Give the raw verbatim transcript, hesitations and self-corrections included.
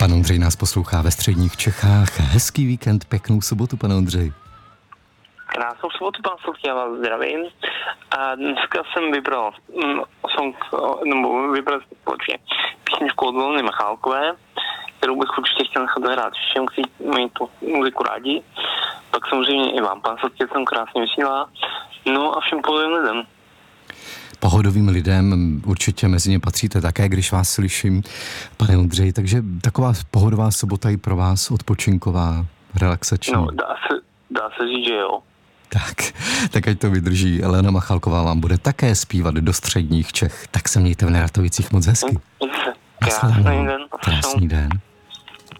Pan Ondřej nás poslouchá ve středních Čechách. Hezký víkend, pěknou sobotu, pane Ondřej. Krásnou sobotu, pan Sotky, já vás zdravím. A dneska jsem vybral mm, song, nebo vybral společně písničku od Lony Michálkové, kterou bych určitě chtěl nechat zahrát všem, kteří mají tu muziku rádi. Pak samozřejmě i vám, pan Sotky, jsem krásně vysílá. No a všem pohodovým lidem. Pohodovým lidem určitě mezi ně patříte také, když vás slyším, pane Ondřej. Takže taková pohodová sobota i pro vás, odpočinková, relaxační. No, dá se, dá se říct, že jo. Tak, tak ať to vydrží. Elena Michálková vám bude také zpívat do středních Čech. Tak se mějte v Neratovicích moc hezky. Krásný den. Krásný den.